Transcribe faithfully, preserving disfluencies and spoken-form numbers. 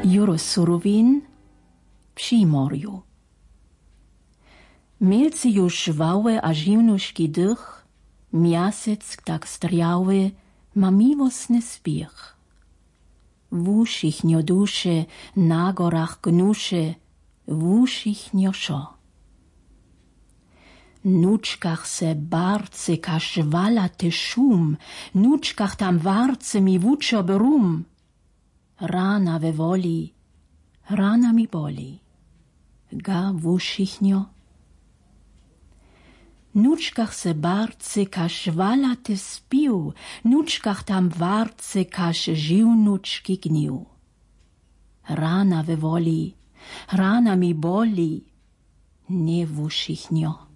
Juro Surovin, Przymorju. Mielcy już żwały a zimnuszki dych, miasec tak strjały, ma miłosny spiech. Wuszichnio dusze, na gorach gnusze, wuszichnio szo. Nuczkach se barce każ walaty szum, nuczkach tam warce mi wuczo brum. Rana we woli, rana mi boli, ga wuszichnio. Nuczkach se barce każ walaty spił, nuczkach tam warce każ žiwnučki gnił. Rana we woli, rana mi boli, nie wuszichnio.